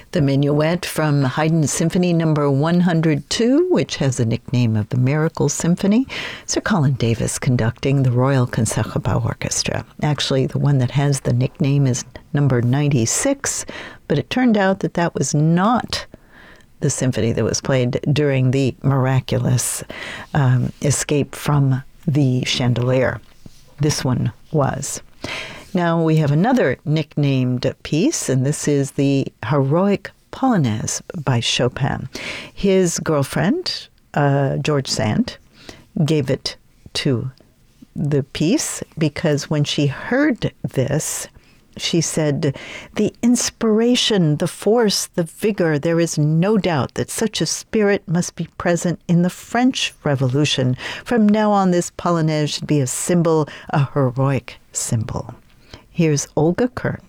The Minuet from Haydn Symphony Number 102, which has the nickname of the Miracle Symphony. Sir Colin Davis conducting the Royal Concertgebouw Orchestra. Actually, the one that has the nickname is number 96, but it turned out that that was not the symphony that was played during the miraculous escape from the chandelier. This one was. Now we have another nicknamed piece, and this is the Heroic Polonaise by Chopin. His girlfriend, George Sand, gave it to the piece because when she heard this, she said, "The inspiration, the force, the vigor, there is no doubt that such a spirit must be present in the French Revolution. From now on, this Polonaise should be a symbol, a heroic symbol." Here's Olga Kern.